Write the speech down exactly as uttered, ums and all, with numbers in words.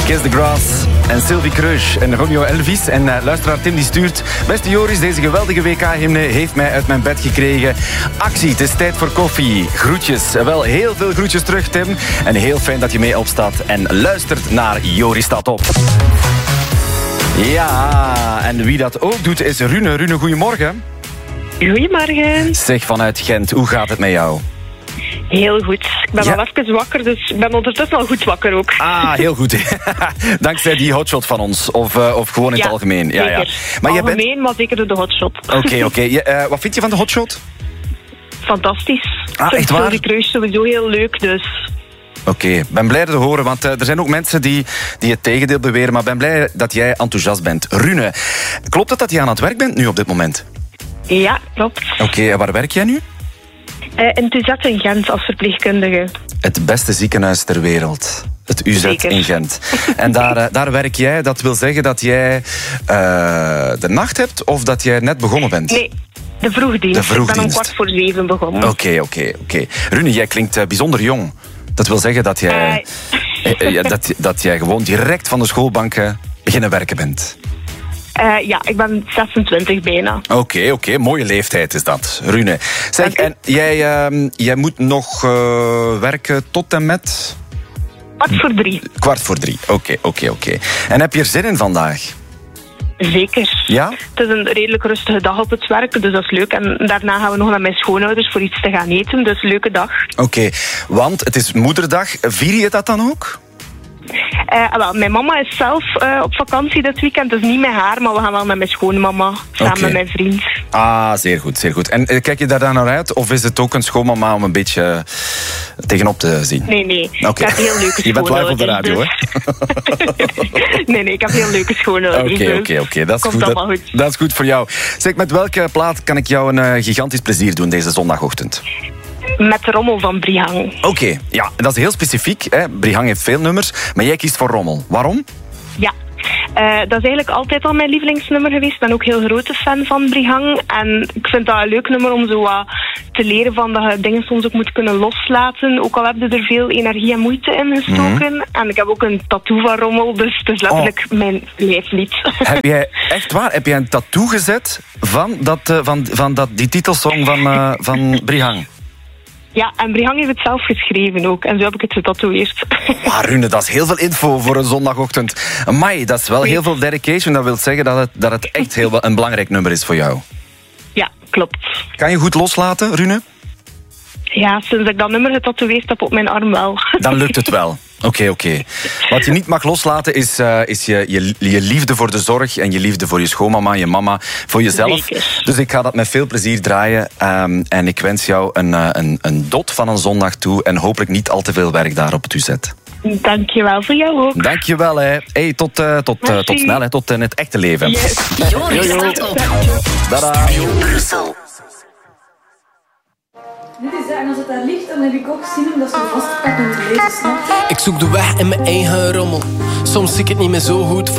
Kiss the Grass en Sylvie Kreusch en Romeo Elvis. En uh, luisteraar Tim die stuurt... Beste Joris, deze geweldige W K-hymne heeft mij uit mijn bed gekregen. Actie, het is tijd voor koffie. Groetjes. Wel, heel veel groetjes terug, Tim. En heel fijn dat je mee opstaat en luistert naar Joris staat op. Ja, en wie dat ook doet is Rune. Rune, goedemorgen. Goedemorgen. Zeg, vanuit Gent, hoe gaat het met jou? Heel goed. Ik ben ja. al even wakker, dus ik ben ondertussen al goed wakker ook. Ah, heel goed. Dankzij die hotshot van ons. Of, uh, of gewoon in ja, het algemeen. Ja, zeker. ja. Maar algemeen, je bent... maar zeker door de hotshot. Oké, oké. Okay. Uh, wat vind je van de hotshot? Fantastisch. Ah, echt waar? Die Kruis sowieso heel leuk, dus... Oké, okay. Ben blij te horen, want uh, er zijn ook mensen die, die het tegendeel beweren, maar ben blij dat jij enthousiast bent. Rune, klopt het dat je aan het werk bent nu op dit moment? Ja, klopt. Oké, okay, en waar werk jij nu? Uh, in het U Z in Gent als verpleegkundige. Het beste ziekenhuis ter wereld. Het U Z Zeker. in Gent. En daar, uh, daar werk jij. Dat wil zeggen dat jij uh, de nacht hebt of dat jij net begonnen bent? Nee, de vroegdienst. De vroegdienst. Ik ben om kwart voor zeven begonnen. Oké, okay, oké, okay, oké. Okay. Rune, jij klinkt uh, bijzonder jong. Dat wil zeggen dat jij, uh, uh, uh, dat, dat jij gewoon direct van de schoolbanken beginnen werken bent. Uh, ja, ik ben zesentwintig bijna. Oké, okay, oké. Okay. Mooie leeftijd is dat, Rune. Zeg, okay. En jij, uh, jij moet nog uh, werken tot en met... Kwart voor drie. Kwart voor drie, oké, okay, oké, okay, oké. Okay. En heb je er zin in vandaag? Zeker. Ja? Het is een redelijk rustige dag op het werk, dus dat is leuk. En daarna gaan we nog naar mijn schoonouders voor iets te gaan eten, dus leuke dag. Oké, okay, want het is moederdag. Vier je dat dan ook? Uh, wel, mijn mama is zelf uh, op vakantie dit weekend, dus niet met haar, maar we gaan wel met mijn schoonmama, samen okay. met mijn vriend. Ah, zeer goed, zeer goed. En uh, kijk je daar dan naar uit, of is het ook een schoonmama om een beetje uh, tegenop te zien? Nee, nee. Okay. Ik heb heel leuke Je bent live op de radio, dus. hè? nee, nee, ik heb heel leuke schoonouders. Oké, oké, oké. Dat is Komt goed. allemaal Dat, goed. Dat is goed voor jou. Zeg, met welke plaat kan ik jou een uh, gigantisch plezier doen deze zondagochtend? Met Rommel van Brihang. Oké, okay, ja, dat is heel specifiek. Hè. Brihang heeft veel nummers, maar jij kiest voor Rommel. Waarom? Ja, uh, dat is eigenlijk altijd al mijn lievelingsnummer geweest. Ik ben ook heel grote fan van Brihang. En ik vind dat een leuk nummer om zo wat te leren van dat je dingen soms ook moet kunnen loslaten. Ook al heb je er veel energie en moeite in gestoken. Mm-hmm. En ik heb ook een tattoo van Rommel, dus het is letterlijk oh. mijn lijflied. Heb jij, echt waar, heb jij een tattoo gezet van, dat, uh, van, van dat, die titelsong van, uh, van Brihang? Ja, en Brihang heeft het zelf geschreven ook. En zo heb ik het getatoeëerd. Maar Rune, dat is heel veel info voor een zondagochtend. Amai, dat is wel heel veel dedication. Dat wil zeggen dat het, dat het echt heel een belangrijk nummer is voor jou. Ja, klopt. Kan je goed loslaten, Rune? Ja, sinds ik dat nummer getatoeëerd heb op mijn arm wel. Dan lukt het wel. Oké, okay, oké. Okay. Wat je niet mag loslaten is, uh, is je, je, je liefde voor de zorg en je liefde voor je schoonmama, je mama, voor jezelf. Zeker. Dus ik ga dat met veel plezier draaien. Um, en ik wens jou een, uh, een, een dot van een zondag toe en hopelijk niet al te veel werk daar op het U Z. Dankjewel, voor jou ook. Dankjewel, hè. Hey, tot, uh, tot, uh, tot snel, hè. Tot in het echte leven. Yes. Joris staat op. Tada. Dit is dat, en als het daar ligt, dan heb ik ook zin om dat zo vast te pakken en te lezen, snap je? Ik zoek de weg in mijn eigen rommel. Soms zie ik het niet meer zo goed.